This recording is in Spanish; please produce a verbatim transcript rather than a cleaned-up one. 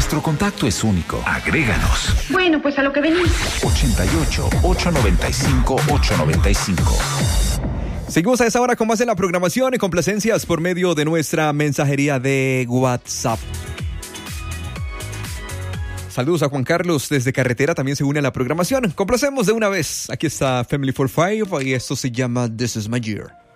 Nuestro contacto es único. Agréganos. Bueno, pues a lo que venimos. ochenta y ocho, ochocientos noventa y cinco, ochocientos noventa y cinco. Seguimos a esa hora con más de la programación y complacencias por medio de nuestra mensajería de WhatsApp. Saludos a Juan Carlos desde Carretera, también se une a la programación. Complacemos de una vez. Aquí está Family for Five y esto se llama This Is My Year.